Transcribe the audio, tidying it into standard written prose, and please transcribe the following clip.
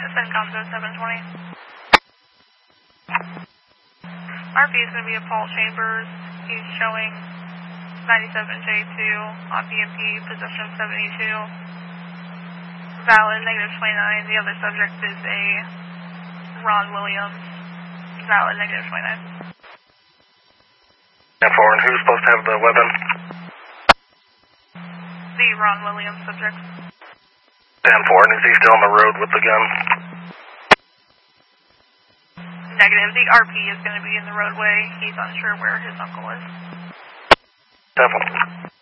CENTCOM 720. RP is going to be at Paul Chambers. He's showing 97J2 on BMP, position 72. Valid, negative 29. The other subject is a Ron Williams. Valid, negative 29. 10-4, and who's supposed to have the weapon? The Ron Williams subject. 10-4, and is he still on the road with the gun? Negative. The RP is going to be in the roadway. He's unsure where his uncle is. 10-4.